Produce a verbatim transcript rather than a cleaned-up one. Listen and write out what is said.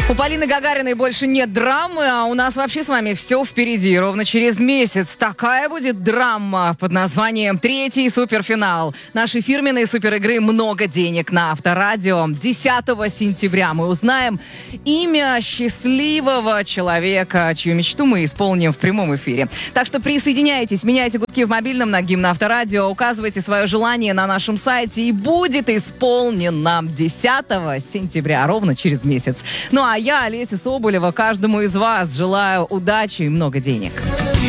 У Полины Гагариной больше нет драмы, а у нас вообще с вами все впереди. Ровно через месяц такая будет драма под названием «Третий суперфинал» нашей фирменной суперигры «Много денег» на Авторадио. десятого сентября мы узнаем имя счастливого человека, чью мечту мы исполним в прямом эфире. Так что присоединяйтесь, меняйте гудки в мобильном на гимн Авторадио, указывайте свое желание на нашем сайте, и будет исполнено десятого сентября, ровно через месяц. Ну а я, Олеся Соболева, каждому из вас желаю удачи и много денег.